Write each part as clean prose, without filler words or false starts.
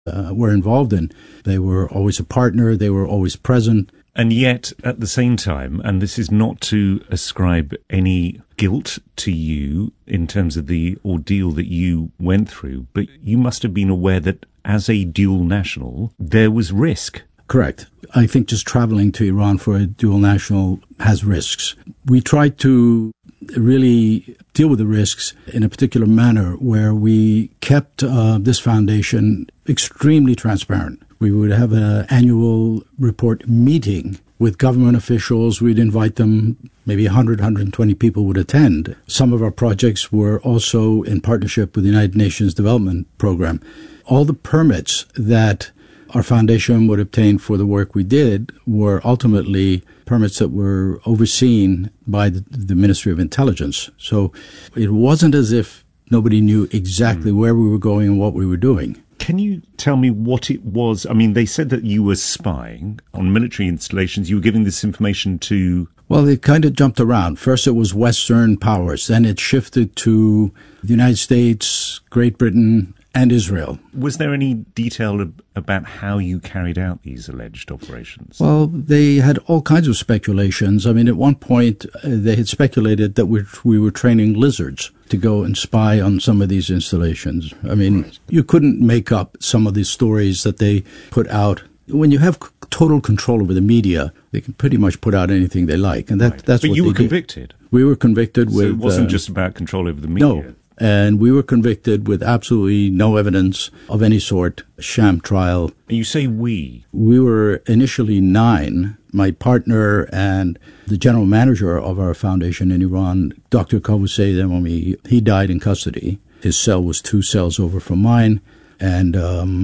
were involved in. They were always a partner. They were always present. And yet, at the same time, and this is not to ascribe any guilt to you in terms of the ordeal that you went through, but you must have been aware that as a dual national, there was risk. Correct. I think just traveling to Iran for a dual national has risks. We tried to really deal with the risks in a particular manner where we kept this foundation extremely transparent. We would have an annual report meeting with government officials. We'd invite them, maybe 100, 120 people would attend. Some of our projects were also in partnership with the United Nations Development Program. All the permits that our foundation would obtain for the work we did were ultimately permits that were overseen by the Ministry of Intelligence. So it wasn't as if nobody knew exactly where we were going and what we were doing. Can you tell me what it was? I mean, they said that you were spying on military installations. You were giving this information to... Well, it kind of jumped around. First it was Western powers. Then it shifted to the United States, Great Britain, and Israel. Was there any detail about how you carried out these alleged operations? Well, they had all kinds of speculations. I mean, at one point, they had speculated that we were training lizards to go and spy on some of these installations. I mean, right. You couldn't make up some of these stories that they put out. When you have total control over the media, they can pretty much put out anything they like. And that's what they did. But you were convicted. We were convicted with... So it wasn't just about control over the media. No. And we were convicted with absolutely no evidence of any sort, sham trial. You say we? We were initially 9. My partner and the general manager of our foundation in Iran, Dr. Kavusei Demomi, he died in custody. His cell was 2 cells over from mine, and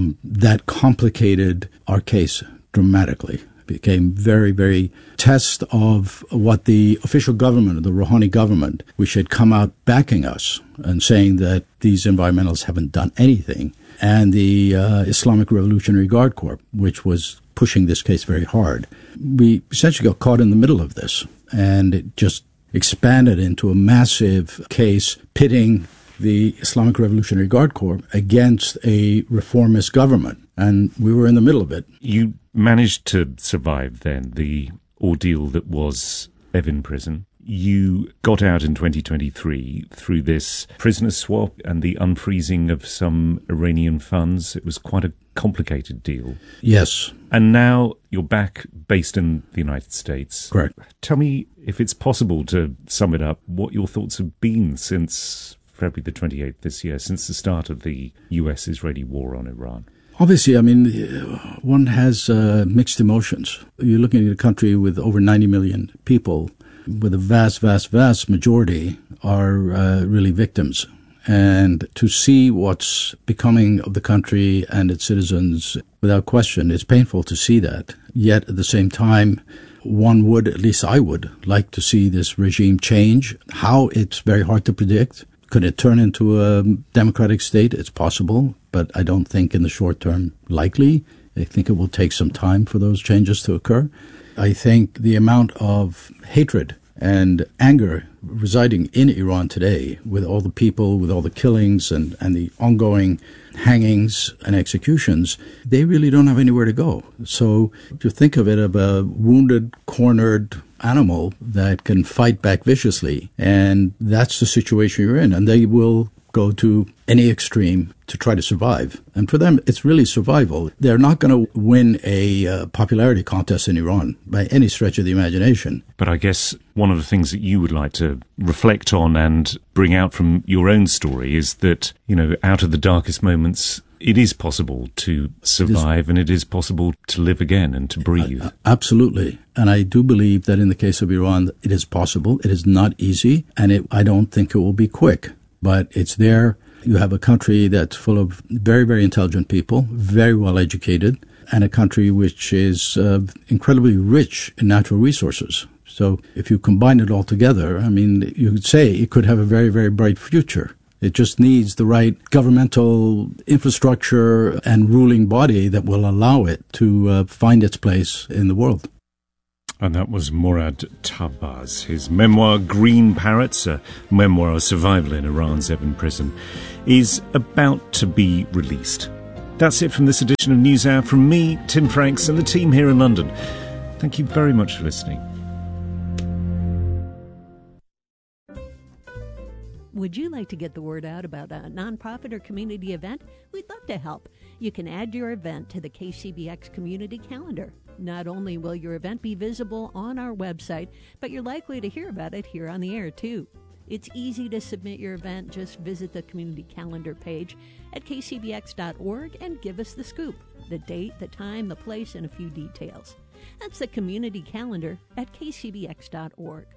that complicated our case dramatically. Became very, very test of what the official government, the Rouhani government, which had come out backing us and saying that these environmentalists haven't done anything, and the Islamic Revolutionary Guard Corps, which was pushing this case very hard. We essentially got caught in the middle of this, and it just expanded into a massive case pitting the Islamic Revolutionary Guard Corps against a reformist government, and we were in the middle of it. You managed to survive then the ordeal that was Evin Prison. You got out in 2023 through this prisoner swap and the unfreezing of some Iranian funds. It was quite a complicated deal. Yes. And now you're back based in the United States. Correct. Tell me, if it's possible to sum it up, what your thoughts have been since February the 28th this year, since the start of the US-Israeli war on Iran. Obviously, I mean, one has mixed emotions. You're looking at a country with over 90 million people, with a vast, vast, vast majority are really victims. And to see what's becoming of the country and its citizens, without question, it's painful to see that. Yet, at the same time, one would, at least I would, like to see this regime change. How, it's very hard to predict. Could it turn into a democratic state? It's possible, but I don't think in the short term likely. I think it will take some time for those changes to occur. I think the amount of hatred and anger residing in Iran today, with all the people, with all the killings and the ongoing hangings and executions, they really don't have anywhere to go. So if you think of it of a wounded, cornered animal that can fight back viciously, and that's the situation you're in, and they will go to any extreme to try to survive. And for them, it's really survival. They're not going to win a popularity contest in Iran by any stretch of the imagination. But I guess one of the things that you would like to reflect on and bring out from your own story is that, you know, out of the darkest moments, it is possible to survive and it is possible to live again and to breathe. Absolutely. And I do believe that in the case of Iran, it is possible. It is not easy, and I don't think it will be quick. But it's there. You have a country that's full of very, very intelligent people, very well educated, and a country which is incredibly rich in natural resources. So if you combine it all together, I mean, you could say it could have a very, very bright future. It just needs the right governmental infrastructure and ruling body that will allow it to find its place in the world. And that was Morad Tahbaz. His memoir, Green Parrots, a memoir of survival in Iran's Evin prison, is about to be released. That's it from this edition of NewsHour from me, Tim Franks, and the team here in London. Thank you very much for listening. Would you like to get the word out about a nonprofit or community event? We'd love to help. You can add your event to the KCBX community calendar. Not only will your event be visible on our website, but you're likely to hear about it here on the air, too. It's easy to submit your event. Just visit the community calendar page at kcbx.org and give us the scoop, the date, the time, the place, and a few details. That's the community calendar at kcbx.org.